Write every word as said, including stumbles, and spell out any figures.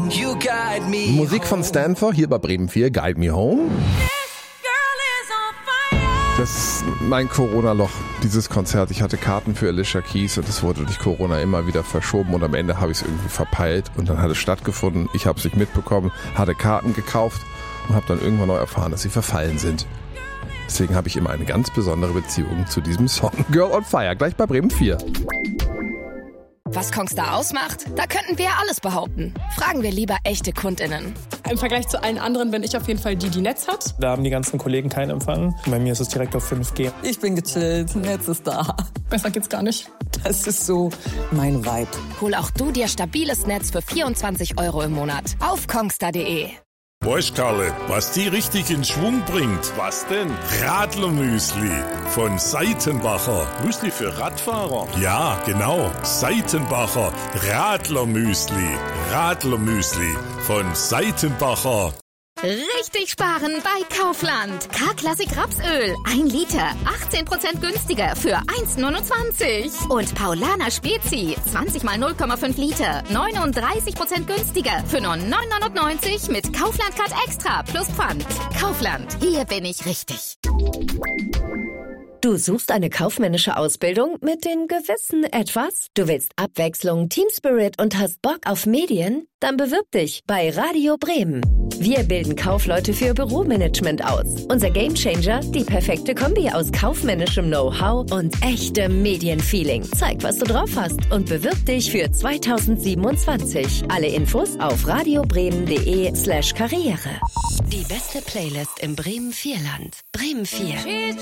You guide me Musik von Stanford, hier bei Bremen vier, Guide Me Home. Das ist mein Corona-Loch, dieses Konzert. Ich hatte Karten für Alicia Keys und es wurde durch Corona immer wieder verschoben und am Ende habe ich es irgendwie verpeilt und dann hat es stattgefunden. Ich habe es nicht mitbekommen, hatte Karten gekauft und habe dann irgendwann noch erfahren, dass sie verfallen sind. Deswegen habe ich immer eine ganz besondere Beziehung zu diesem Song. Girl on Fire, gleich bei Bremen vier. Was Kongstar ausmacht? Da könnten wir alles behaupten. Fragen wir lieber echte KundInnen. Im Vergleich zu allen anderen bin ich auf jeden Fall die, die Netz hat. Da haben die ganzen Kollegen keinen Empfang. Bei mir ist es direkt auf fünf G. Ich bin gechillt, Netz ist da. Besser geht's gar nicht. Das ist so mein Vibe. Hol auch du dir stabiles Netz für vierundzwanzig Euro im Monat auf kongstar punkt de. Weißt Karle, was die richtig in Schwung bringt? Was denn? Radlermüsli von Seitenbacher. Müsli für Radfahrer? Ja, genau. Seitenbacher Radlermüsli. Radlermüsli von Seitenbacher. Richtig sparen bei Kaufland. K-Klassik Rapsöl. ein Liter. achtzehn Prozent günstiger für eins Komma neunundzwanzig. Und Paulaner Spezi. zwanzig mal null Komma fünf Liter. neununddreißig Prozent günstiger für nur neun neunundneunzig mit Kaufland Card Extra plus Pfand. Kaufland. Hier bin ich richtig. Du suchst eine kaufmännische Ausbildung mit den gewissen Etwas? Du willst Abwechslung, Teamspirit und hast Bock auf Medien? Dann bewirb dich bei Radio Bremen. Wir bilden Kaufleute für Büromanagement aus. Unser Gamechanger, die perfekte Kombi aus kaufmännischem Know-how und echtem Medienfeeling. Zeig, was du drauf hast und bewirb dich für zweitausendsiebenundzwanzig. Alle Infos auf radiobremen.de slash Karriere. Die beste Playlist im Bremen vier Land. Bremen vier.